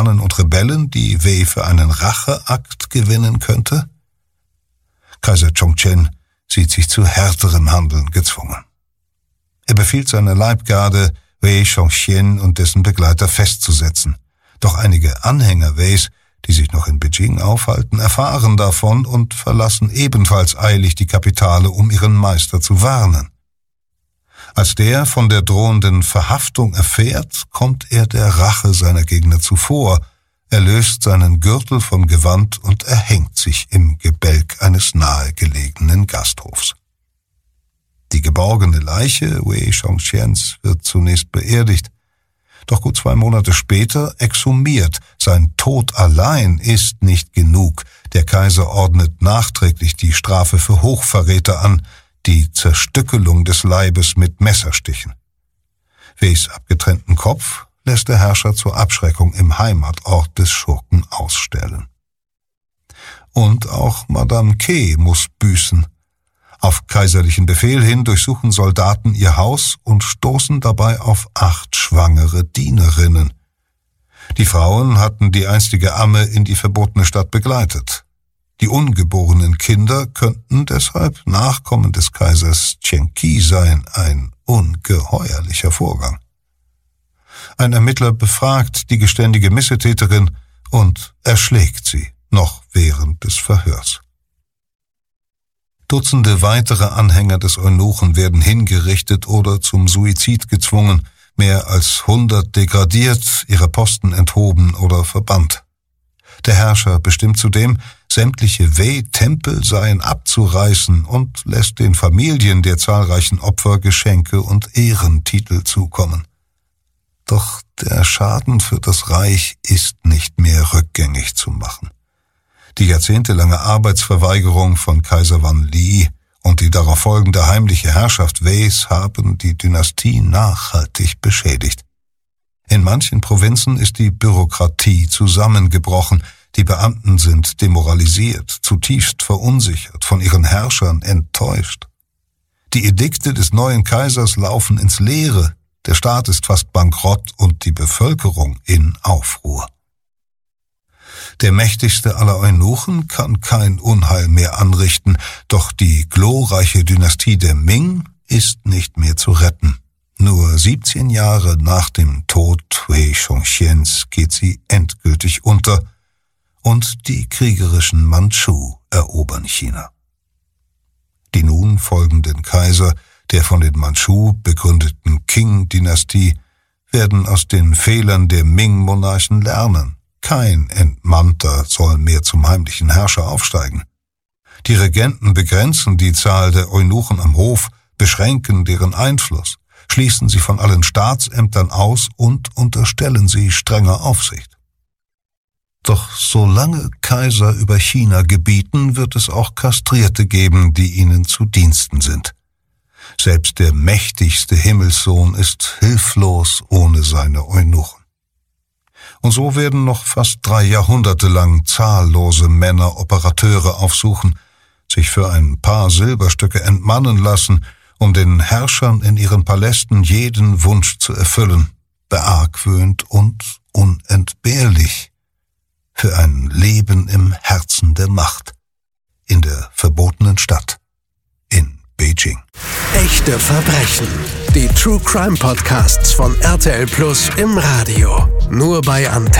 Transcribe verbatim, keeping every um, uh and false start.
Tiranen und Rebellen, die Wei für einen Racheakt gewinnen könnte? Kaiser Chongzhen sieht sich zu härterem Handeln gezwungen. Er befiehlt seiner Leibgarde, Wei Chongxian und dessen Begleiter festzusetzen. Doch einige Anhänger Weis, die sich noch in Beijing aufhalten, erfahren davon und verlassen ebenfalls eilig die Kapitale, um ihren Meister zu warnen. Als der von der drohenden Verhaftung erfährt, kommt er der Rache seiner Gegner zuvor. Er löst seinen Gürtel vom Gewand und erhängt sich im Gebälk eines nahegelegenen Gasthofs. Die geborgene Leiche Wei Chongxians wird zunächst beerdigt, doch gut zwei Monate später exhumiert. Sein Tod allein ist nicht genug. Der Kaiser ordnet nachträglich die Strafe für Hochverräter an, die Zerstückelung des Leibes mit Messerstichen. Weis abgetrennten Kopf lässt der Herrscher zur Abschreckung im Heimatort des Schurken ausstellen. Und auch Madame Ke muss büßen. Auf kaiserlichen Befehl hin durchsuchen Soldaten ihr Haus und stoßen dabei auf acht schwangere Dienerinnen. Die Frauen hatten die einstige Amme in die verbotene Stadt begleitet. Die ungeborenen Kinder könnten deshalb Nachkommen des Kaisers Chen Qi sein, ein ungeheuerlicher Vorgang. Ein Ermittler befragt die geständige Missetäterin und erschlägt sie, noch während des Verhörs. Dutzende weitere Anhänger des Eunuchen werden hingerichtet oder zum Suizid gezwungen, mehr als hundert degradiert, ihre Posten enthoben oder verbannt. Der Herrscher bestimmt zudem, sämtliche Wei-Tempel seien abzureißen und lässt den Familien der zahlreichen Opfer Geschenke und Ehrentitel zukommen. Doch der Schaden für das Reich ist nicht mehr rückgängig zu machen. Die jahrzehntelange Arbeitsverweigerung von Kaiser Wan Li und die darauf folgende heimliche Herrschaft Weis haben die Dynastie nachhaltig beschädigt. In manchen Provinzen ist die Bürokratie zusammengebrochen, die Beamten sind demoralisiert, zutiefst verunsichert, von ihren Herrschern enttäuscht. Die Edikte des neuen Kaisers laufen ins Leere, der Staat ist fast bankrott und die Bevölkerung in Aufruhr. Der mächtigste aller Eunuchen kann kein Unheil mehr anrichten, doch die glorreiche Dynastie der Ming ist nicht mehr zu retten. Nur siebzehn Jahre nach dem Tod Wei Chongxians geht sie endgültig unter und die kriegerischen Mandschu erobern China. Die nun folgenden Kaiser der von den Mandschu begründeten Qing-Dynastie werden aus den Fehlern der Ming-Monarchen lernen. Kein Entmannter soll mehr zum heimlichen Herrscher aufsteigen. Die Regenten begrenzen die Zahl der Eunuchen am Hof, beschränken deren Einfluss, schließen sie von allen Staatsämtern aus und unterstellen sie strenger Aufsicht. Doch solange Kaiser über China gebieten, wird es auch Kastrierte geben, die ihnen zu Diensten sind. Selbst der mächtigste Himmelssohn ist hilflos ohne seine Eunuchen. Und so werden noch fast drei Jahrhunderte lang zahllose Männer Operateure aufsuchen, sich für ein paar Silberstücke entmannen lassen, um den Herrschern in ihren Palästen jeden Wunsch zu erfüllen, beargwöhnt und unentbehrlich für ein Leben im Herzen der Macht, in der verbotenen Stadt, in Beijing. Echte Verbrechen. Die True Crime Podcasts von R T L Plus im Radio. Nur bei Antenne.